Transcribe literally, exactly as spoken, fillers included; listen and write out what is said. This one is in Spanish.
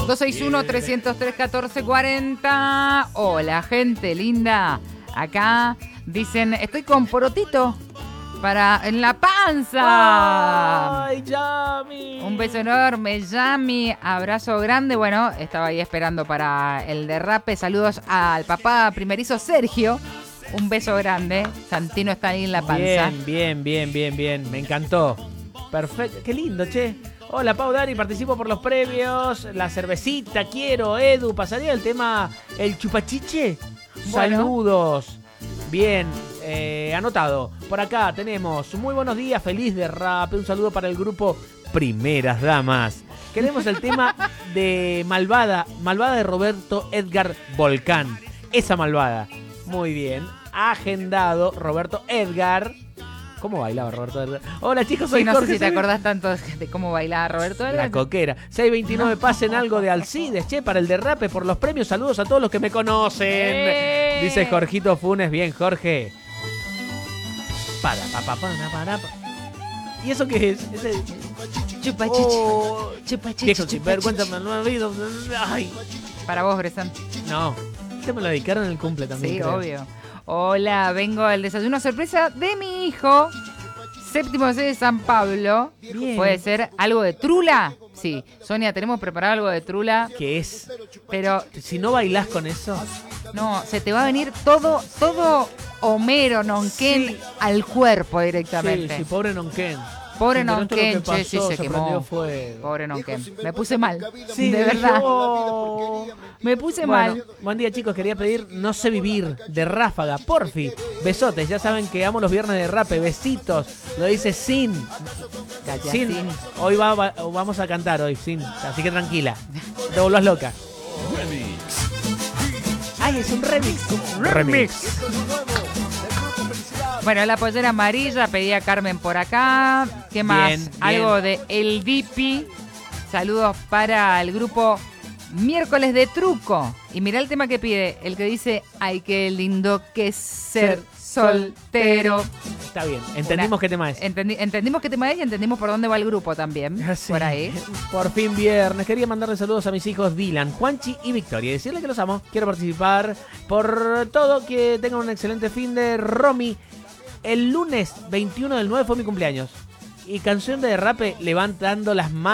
dos seis uno, tres cero tres, uno cuatro cuatro cero. Hola, gente linda. Acá dicen, estoy con porotito para en la panza. ¡Ay, Yami! Un beso enorme, Yami. Abrazo grande. Bueno, estaba ahí esperando para el derrape. Saludos al papá primerizo Sergio. Un beso grande. Santino está ahí en la panza. Bien, bien, bien, bien, bien. Me encantó. Perfecto. Qué lindo, che. Hola, Pau Dari, participo por los premios. La cervecita, quiero. Edu, ¿pasaría el tema el chupachiche? Bueno. Saludos. Bien, eh, anotado. Por acá tenemos muy buenos días, feliz de rap. Un saludo para el grupo Primeras Damas. Queremos el tema de Malvada, Malvada de Roberto Edgar Volcán. Esa Malvada. Muy bien. Agendado Roberto Edgar. ¿Cómo bailaba Roberto Edgar? Hola chicos, soy Sí, no Jorge. sé si te acordás tanto de cómo bailaba Roberto Edgar. La coquera. seis veintinueve, pasen algo de Alcides, che, para el derrape por los premios. Saludos a todos los que me conocen. ¡Eh! Dice Jorgito Funes. Bien, Jorge. Para, pa, pa, para, para, pa. ¿Y eso qué es? Ese... Chupachiche. Oh, Chupachiche. viejo sin vergüenza, me lo he oído. Ay. Para vos, Bresan. No. Este me lo dedicaron en el cumple también. Sí, creo. obvio. Hola, vengo al desayuno sorpresa de mi hijo. Séptimo C de San Pablo. Bien. ¿Puede ser algo de trula? Sí. Sonia, tenemos preparado algo de trula. ¿Qué es? Pero Si no bailás con eso. no, se te va a venir todo, todo Homero, Nonquén Sí. al cuerpo Sí, directamente. sí, pobre Nonquén. Pobre Sí, pero esto Nonquén, lo que che, sí, pasó, se prendió quemó. fuego. Pobre Nonquén. Me puse mal. Sí, de dije, verdad. oh. Me puse Bueno, mal. buen día chicos, quería pedir No sé vivir de Ráfaga, porfi. Besotes, ya saben que amo los viernes de rape, besitos. Lo dice Sin. Calla, Sin. Sin. Hoy va, va- vamos a cantar hoy, Sin. Así que tranquila. Te volvás loca. Ay, es un remix. Remix. Bueno, la pollera amarilla, pedía Carmen por acá. ¿Qué más? Bien, bien. Algo de El Dipi. Saludos para el grupo Miércoles de Truco. Y mirá el tema que pide, el que dice, ay, qué lindo que es ser soltero. Está bien, entendimos Una- qué tema es. Entendi- entendimos qué tema es y entendimos por dónde va el grupo también. Sí. Por ahí. Por fin viernes. Quería mandarle saludos a mis hijos Dylan, Juanchi y Victoria. Y decirle que los amo. Quiero participar por todo. Que tengan un excelente fin de Romy. El lunes veintiuno del nueve fue mi cumpleaños. Y canción de derrape levantando las manos.